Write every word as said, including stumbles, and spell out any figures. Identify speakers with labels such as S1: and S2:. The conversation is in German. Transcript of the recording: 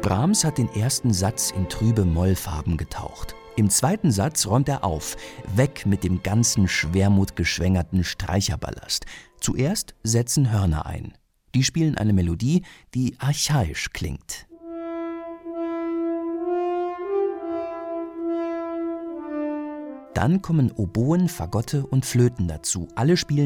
S1: Brahms hat den ersten Satz in trübe Mollfarben getaucht. Im zweiten Satz räumt er auf, weg mit dem ganzen schwermutgeschwängerten Streicherballast. Zuerst setzen Hörner ein. Die spielen eine Melodie, die archaisch klingt. Dann kommen Oboen, Fagotte und Flöten dazu. Alle spielen